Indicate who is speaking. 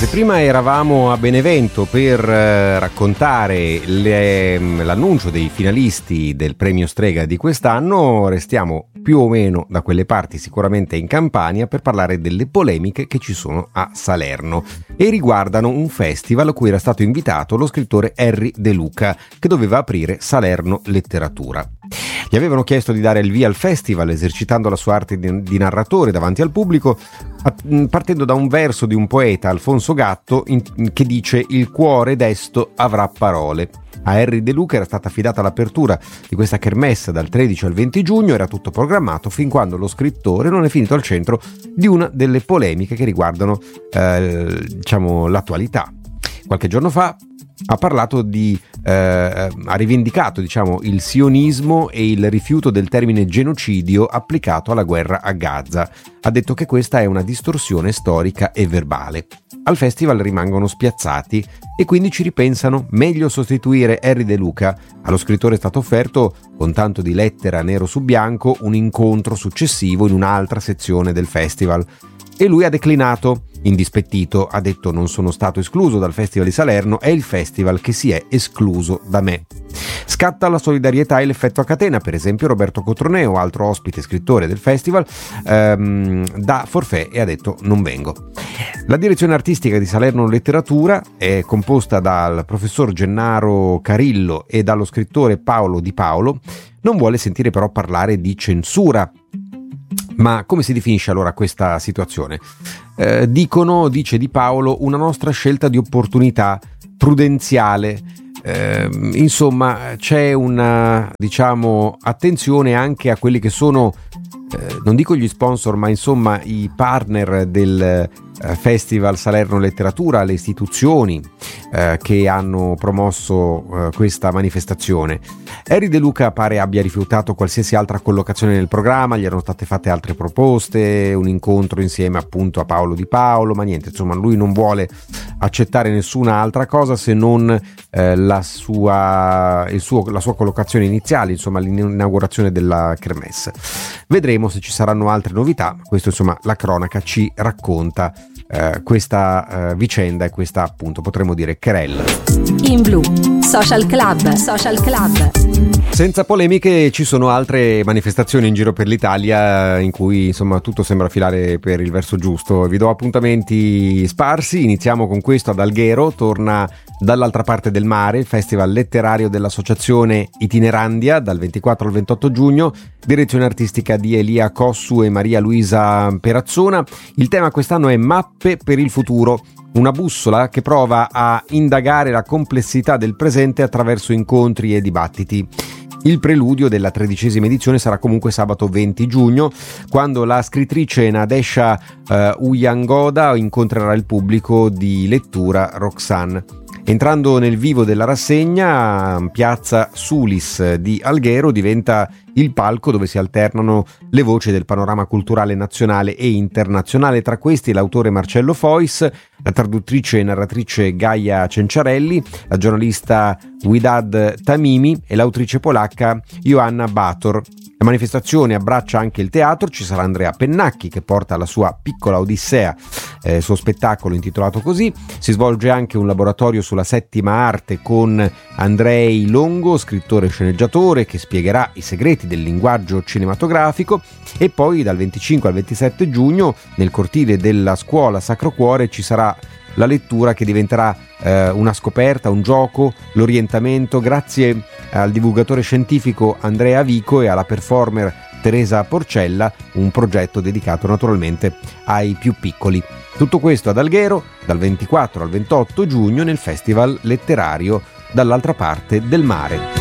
Speaker 1: Prima eravamo a Benevento per raccontare l'annuncio dei finalisti del premio Strega di quest'anno. Restiamo più o meno da quelle parti, sicuramente in Campania, per parlare delle polemiche che ci sono a Salerno e riguardano un festival a cui era stato invitato lo scrittore Erri De Luca, che doveva aprire Salerno Letteratura. Gli avevano chiesto di dare il via al festival esercitando la sua arte di narratore davanti al pubblico, partendo da un verso di un poeta, Alfonso Gatto, che dice: «Il cuore desto avrà parole». A Erri De Luca era stata affidata l'apertura di questa kermesse dal 13 al 20 giugno, era tutto programmato fin quando lo scrittore non è finito al centro di una delle polemiche che riguardano l'attualità. Qualche giorno fa ha parlato ha rivendicato il sionismo e il rifiuto del termine genocidio applicato alla guerra a Gaza. Ha detto che questa è una distorsione storica e verbale. Al festival rimangono spiazzati e quindi ci ripensano: meglio sostituire Erri De Luca. Allo scrittore è stato offerto, con tanto di lettera nero su bianco, un incontro successivo in un'altra sezione del festival. E lui ha declinato. Indispettito ha detto: «Non sono stato escluso dal Festival di Salerno, è il festival che si è escluso da me». Scatta la solidarietà e l'effetto a catena. Per esempio Roberto Cotroneo, altro ospite scrittore del festival, dà forfait e ha detto: «Non vengo». La direzione artistica di Salerno Letteratura è composta dal professor Gennaro Carillo e dallo scrittore Paolo Di Paolo. Non vuole sentire però parlare di censura. Ma come si definisce allora questa situazione? Dice Di Paolo, una nostra scelta di opportunità prudenziale. Insomma, c'è una, attenzione anche a quelli che sono, non dico gli sponsor, ma insomma i partner del Festival Salerno Letteratura, le istituzioni che hanno promosso questa manifestazione. Erri De Luca pare abbia rifiutato qualsiasi altra collocazione nel programma, gli erano state fatte altre proposte, un incontro insieme appunto a Paolo Di Paolo, ma niente, insomma lui non vuole accettare nessuna altra cosa se non la sua collocazione iniziale, insomma l'inaugurazione della kermesse. Vedremo se ci saranno altre novità. Questo insomma la cronaca ci racconta questa vicenda e questa appunto potremmo dire querella.
Speaker 2: In Blu Social Club.
Speaker 1: Senza polemiche ci sono altre manifestazioni in giro per l'Italia in cui insomma tutto sembra filare per il verso giusto. Vi do appuntamenti sparsi. Iniziamo con questo ad Alghero. Torna Dall'altra parte del mare, il festival letterario dell'associazione Itinerandia dal 24 al 28 giugno, direzione artistica di Elia Cossu e Maria Luisa Perazzona. Il tema quest'anno è Mappe per il futuro, una bussola che prova a indagare la complessità del presente attraverso incontri e dibattiti. Il preludio della 13ª edizione sarà comunque sabato 20 giugno, quando la scrittrice Nadesha Uyangoda incontrerà il pubblico di lettura Roxanne. Entrando nel vivo della rassegna, Piazza Sulis di Alghero diventa il palco dove si alternano le voci del panorama culturale nazionale e internazionale, tra questi l'autore Marcello Fois, la traduttrice e narratrice Gaia Cenciarelli, la giornalista Widad Tamimi e l'autrice polacca Joanna Bator. La manifestazione abbraccia anche il teatro, ci sarà Andrea Pennacchi che porta la sua Piccola Odissea, suo spettacolo intitolato così. Si svolge anche un laboratorio sulla settima arte con Andrei Longo, scrittore e sceneggiatore, che spiegherà i segreti del linguaggio cinematografico. E poi dal 25 al 27 giugno nel cortile della scuola Sacro Cuore ci sarà la lettura che diventerà una scoperta, un gioco, l'orientamento, grazie al divulgatore scientifico Andrea Vico e alla performer Teresa Porcella, un progetto dedicato naturalmente ai più piccoli. Tutto questo ad Alghero dal 24 al 28 giugno nel Festival letterario Dall'altra parte del mare.